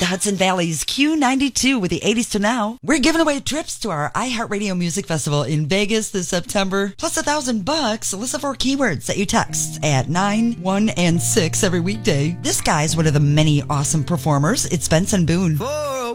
the Hudson Valley's Q92 with the 80s to now. We're giving away trips to our iHeartRadio Music Festival in Vegas this September, plus $1,000. Listen for keywords that you text at 9, 1, and 6 every weekday. This guy's one of the many awesome performers. It's Benson Boone.